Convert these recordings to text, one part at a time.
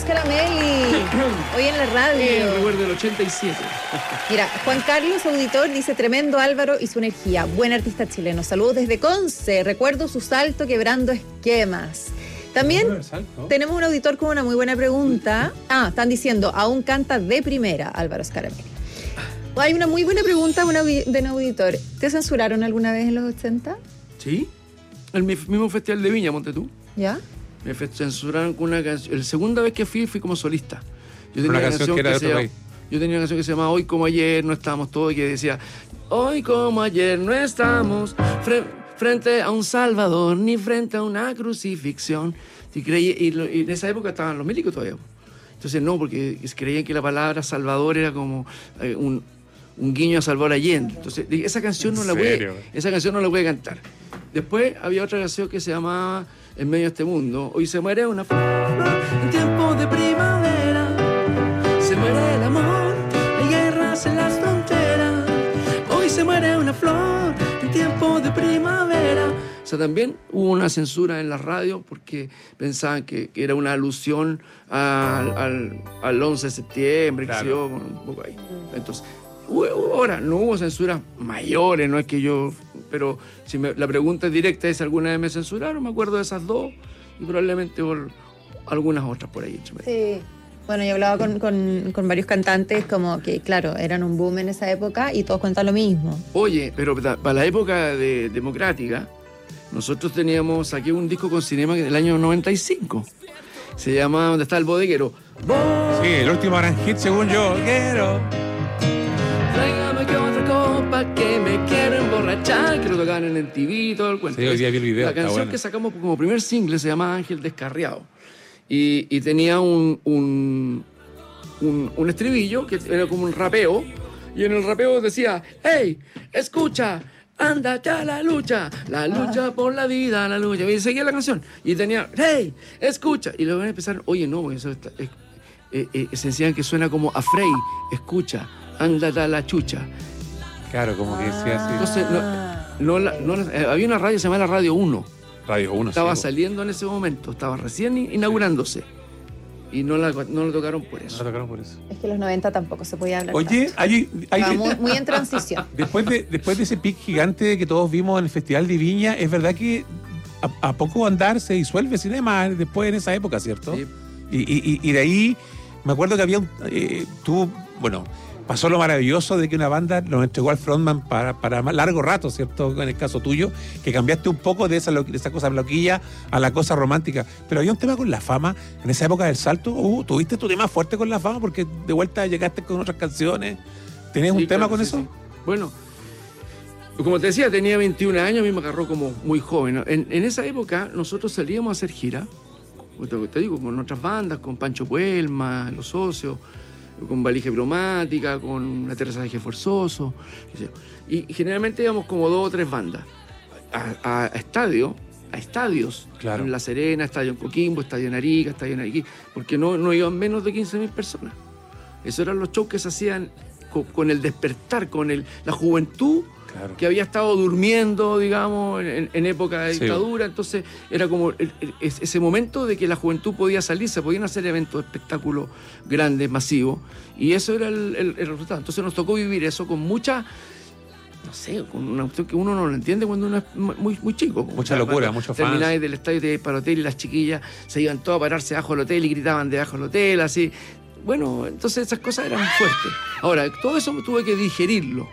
Scaramelli, hoy en la radio. Recuerdo del 87. Mira, Juan Carlos, auditor, dice: tremendo Álvaro y su energía. Buen artista chileno. Saludos desde Conce. Recuerdo su salto quebrando esquemas. También tenemos un auditor con una muy buena pregunta. Están diciendo, aún canta de primera Álvaro Scaramelli. Hay una muy buena pregunta de un auditor. ¿Te censuraron alguna vez en los 80? Sí. El mismo Festival de Viña, ponte tú. ¿Ya? Me censuraron con una canción. La segunda vez que fui como solista. Yo tenía una canción que era de otro país. Yo tenía una canción que se llamaba Hoy como ayer no estábamos todos, y que decía: hoy como ayer no estamos frente a un Salvador ni frente a una crucifixión. Y en esa época estaban los milicos todavía. Entonces no, porque creían que la palabra Salvador era como un guiño a Salvador Allende. Entonces esa canción no la voy a cantar. Después había otra canción que se llamaba En medio de este mundo. Hoy se muere una flor en tiempo de primavera. Se muere el amor, hay guerras en las fronteras. Hoy se muere una flor en tiempo de primavera. O sea, también hubo una censura en la radio porque pensaban que era una alusión al 11 de septiembre, claro. Que se dio un poco ahí. Entonces, ahora, no hubo censuras mayores, no es que yo... Pero si la pregunta directa es: ¿alguna vez me censuraron? Me acuerdo de esas dos y probablemente por algunas otras por ahí. Sí. Bueno, yo hablaba con varios cantantes como que, claro, eran un boom en esa época y todos cuentan lo mismo. Oye, pero para la época democrática, nosotros saqué un disco con Cinema del año 95. Se llama ¿Dónde está el bodeguero? Sí, el último gran hit según yo. Bodeguero. Tráigame que otra copa que me quiero emborrachar. Que lo tocaban en el TV y todo el cuento. Sí, hoy día vi el video. La canción que sacamos como primer single se llama Ángel Descarriado. Y tenía un estribillo que era como un rapeo. Y en el rapeo decía: hey, escucha, anda ya la lucha por la vida, la lucha. Y seguía la canción. Y tenía: hey, escucha. Y luego empezaron: oye, no, porque eso se decían que suena como a Frey. Escucha, anda ya la chucha. Claro, como que decía así. Entonces, había una radio que se llamaba la Radio 1. Radio 1, estaba saliendo en ese momento, estaba recién inaugurándose. Y no lo tocaron por eso. No lo tocaron por eso. Es que los 90 tampoco se podía hablar. Oye, muy en transición. Después de ese pic gigante que todos vimos en el Festival de Viña, es verdad que a poco andar se disuelve Cinema después en esa época, ¿cierto? Sí. Y de ahí me acuerdo que había pasó lo maravilloso de que una banda nos entregó al frontman para largo rato, ¿cierto? En el caso tuyo, que cambiaste un poco de esa cosa bloquilla a la cosa romántica. Pero había un tema con La Fama, en esa época del salto. ¿Tuviste tu tema fuerte con La Fama? Porque de vuelta llegaste con otras canciones. ¿Tenías un tema con eso? Sí. Bueno, como te decía, tenía 21 años, a mí me agarró como muy joven. En esa época nosotros salíamos a hacer gira, te digo, con otras bandas, con Pancho Puelma, Los Socios, con Valija Bromática, con Aterrizaje Forzoso. Y generalmente íbamos como 2 o 3 bandas a estadios, claro. En La Serena, estadio en Coquimbo, estadio en Arica, estadio en Arequipa, porque no iban menos de 15.000 personas. Esos eran los shows que se hacían con el despertar, con la juventud, claro, que había estado durmiendo, digamos, en época de dictadura. Sí. Entonces era como ese momento de que la juventud podía salir, se podían hacer eventos, espectáculos grandes, masivos, y eso era el resultado. Entonces nos tocó vivir eso con mucha, no sé, con una cuestión que uno no lo entiende cuando uno es muy chico. Mucha locura, muchos fans. Termináis del estadio de para el hotel y las chiquillas se iban todas a pararse bajo el hotel y gritaban debajo del hotel, así. Bueno, entonces esas cosas eran fuertes. Ahora, todo eso tuve que digerirlo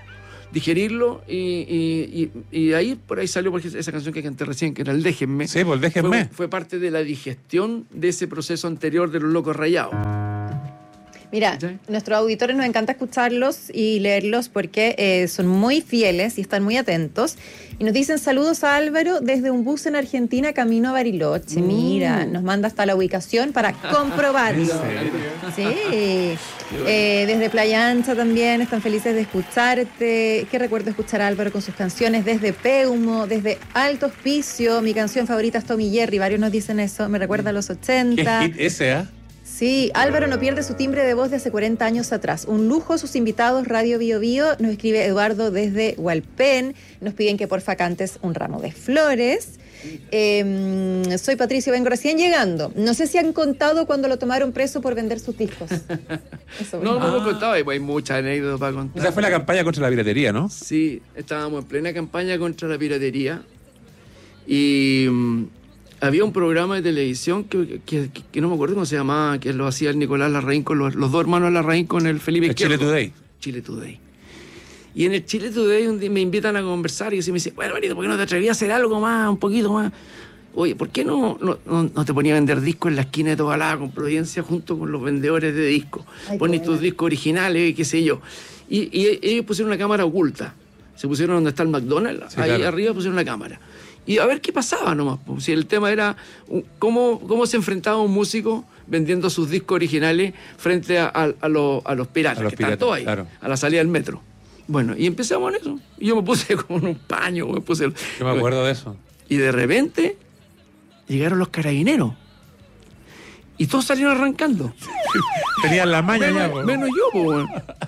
y ahí por ahí salió esa canción que canté recién, que era el Déjenme. Sí, pues el Déjenme. Fue parte de la digestión de ese proceso anterior de Los Locos Rayados. Mira, ¿sí? Nuestros auditores nos encanta escucharlos y leerlos porque son muy fieles y están muy atentos. Y nos dicen: saludos a Álvaro desde un bus en Argentina camino a Bariloche. Mira, nos manda hasta la ubicación para comprobarlo. Sí. Desde Playa Ancha también están felices de escucharte. Qué recuerdo escuchar a Álvaro con sus canciones desde Peumo, desde Alto Hospicio. Mi canción favorita es Tommy Jerry. Varios nos dicen eso. Me recuerda a los 80. ¿Qué hit ese, ah? Sí, Álvaro no pierde su timbre de voz de hace 40 años atrás. Un lujo sus invitados, Radio Bio Bio. Nos escribe Eduardo desde Hualpén. Nos piden que porfa cantes Un ramo de flores. Soy Patricio, vengo recién llegando. No sé si han contado cuando lo tomaron preso por vender sus discos. No hemos contado, hay muchas anécdotas para contar. Esa fue la campaña contra la piratería, ¿no? Sí, estábamos en plena campaña contra la piratería y había un programa de televisión que no me acuerdo cómo se llamaba, que lo hacía el Nicolás Larraín con los dos hermanos Larraín con el Felipe Izquierdo. Chile Today. Y en el Chile Today un día me invitan a conversar y me dicen, bueno, Benito, ¿por qué no te atrevías a hacer algo más, un poquito más? Oye, ¿por qué no te ponías a vender discos en la esquina de Tobalaba con Providencia junto con los vendedores de discos? Pones tus discos originales, qué sé yo. Y ellos pusieron una cámara oculta. Se pusieron donde está el McDonald's, sí, ahí claro. Arriba pusieron una cámara. Y a ver qué pasaba nomás. Si el tema era cómo se enfrentaba un músico vendiendo sus discos originales frente a los piratas, que están todos ahí, claro. A la salida del metro. Bueno, y empezamos en eso. Y yo me puse como en un paño. Yo me acuerdo de eso. Y de repente llegaron los carabineros. Y todos salieron arrancando. Tenían la maña menos yo, pues, bueno.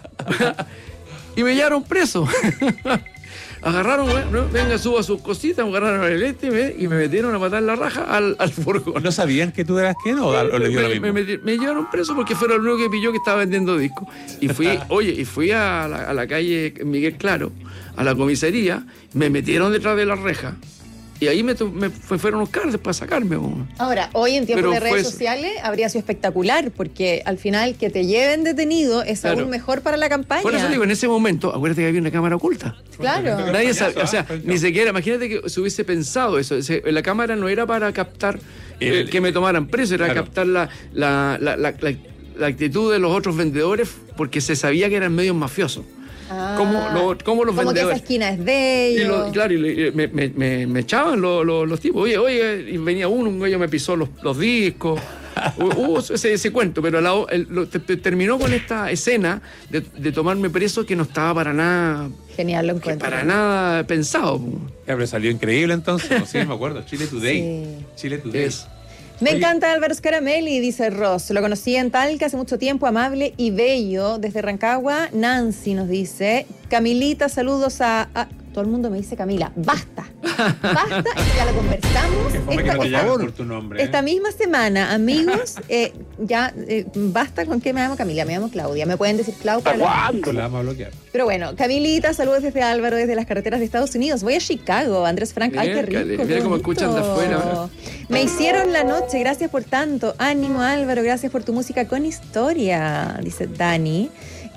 Y me llevaron preso. Agarraron, ¿no? Venga, suba sus cositas, agarraron el y me metieron a matar la raja al furgón. ¿No sabían que tú eras quién o le dio lo mismo? Me llevaron preso porque fue el único que pilló que estaba vendiendo discos. Y fui a la calle Miguel Claro, a la comisaría, me metieron detrás de la reja. Y ahí me fueron los carros para sacarme. Ahora, hoy en tiempos de redes sociales habría sido espectacular, porque al final que te lleven detenido es claro. Aún mejor para la campaña. Por eso digo, en ese momento, acuérdate que había una cámara oculta. Claro. Nadie sabe, o sea, ni siquiera, imagínate que se hubiese pensado eso. La cámara no era para captar que me tomaran preso, era claro. Captar la actitud de los otros vendedores, porque se sabía que eran medios mafiosos. Como los vendedores. Como que esa esquina es de ellos. Y me echaban los tipos. Oye, y venía un gallo me pisó los discos. Hubo ese cuento, pero terminó con esta escena de tomarme preso que no estaba para nada. Genial, lo encuentro. Para nada pensado. Ya, pero salió increíble entonces. Sí, me acuerdo. Chile Today. Sí. Chile Today. Me encanta Álvaro Scaramelli, dice Ross. Lo conocí en Talca hace mucho tiempo, amable y bello. Desde Rancagua, Nancy nos dice. Camilita, saludos a todo el mundo me dice Camila. Basta, ya lo conversamos. Por favor, por tu nombre. Esta misma semana, amigos, basta con que me llamo Camila, me llamo Claudia. Me pueden decir Clau para ¿cuándo? La vamos a bloquear. Pero bueno, Camilita, saludos desde Álvaro, desde las carreteras de Estados Unidos. Voy a Chicago, Andrés Frank. Ay, qué rico. Mira cómo escuchan de afuera. Me hicieron la noche, gracias por tanto. Ánimo, Álvaro, gracias por tu música con historia, dice Dani.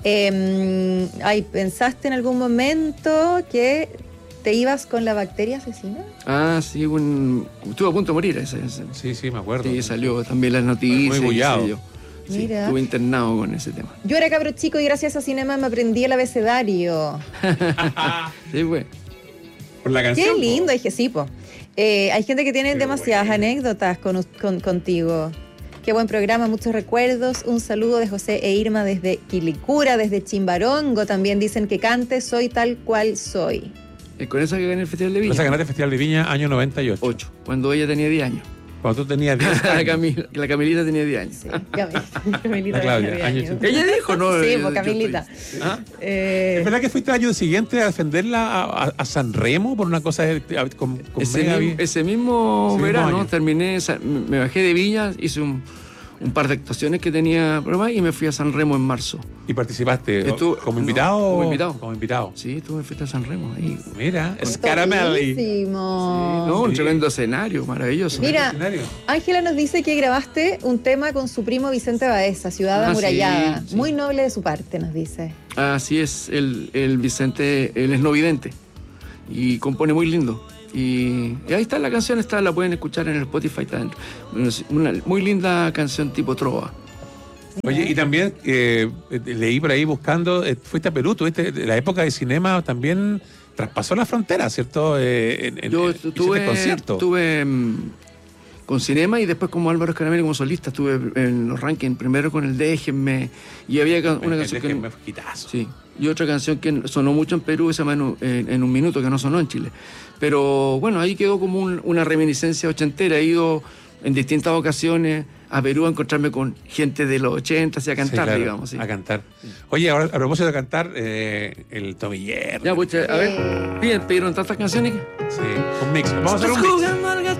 ¿Pensaste en algún momento que te ibas con la bacteria asesina? Ah, sí, estuve a punto de morir ese. Sí, me acuerdo. Sí, salió también las noticias. Muy bullado. Sí, mira. Estuve internado con ese tema. Yo era cabro chico y gracias a Cinema me aprendí el abecedario. Sí, pues. Por la canción. Qué lindo, dije, sí, po. Hay gente que tiene demasiadas anécdotas contigo. Qué buen programa, muchos recuerdos. Un saludo de José e Irma desde Quilicura, desde Chimbarongo. También dicen que cante Soy tal cual soy. ¿Con esa que gané el Festival de Viña? Esa ganaste el Festival de Viña año 98. Cuando ella tenía 10 años. Cuando tú tenías 10 años. La Camilita tenía 10 años. Sí, Camilita Claudia, tenía 10 años. Ella dijo, ¿no? Sí, pues Camilita. ¿Es verdad que fuiste el año siguiente a defenderla a San Remo por una cosa con ese mismo verano año. Terminé, me bajé de Viña, hice un par de actuaciones que tenía pruebas y me fui a San Remo en marzo. ¿Y participaste como invitado? Como invitado. Sí, estuve en fiesta de San Remo. Ahí. Mira, Scaramelli. Sí, un tremendo escenario, maravilloso. Mira, Ángela nos dice que grabaste un tema con su primo Vicente Baeza, Ciudad Amurallada. Sí. Muy noble de su parte, nos dice. Así es, el Vicente, él es no vidente y compone muy lindo. Y ahí está la canción, la pueden escuchar en el Spotify. Una muy linda canción tipo trova. Oye, y también leí por ahí buscando, fuiste a Perú, tuviste la época de Cinema también traspasó la frontera, ¿cierto? Yo estuve con Cinema y después como Álvaro Scaramelli como solista, estuve en los rankings, primero con el Déjenme, y había una canción que me quitazo. Sí, y otra canción que sonó mucho en Perú, se llama en un minuto, que no sonó en Chile. Pero bueno, ahí quedó como una reminiscencia ochentera. He ido en distintas ocasiones a Perú a encontrarme con gente de los 80 y a cantar, claro, digamos. Sí. A cantar. Oye, ahora a propósito de cantar, el Tomiller. Ya, pues, a ver, pidieron tantas canciones que... Sí, un mix. Vamos a hacer un mix.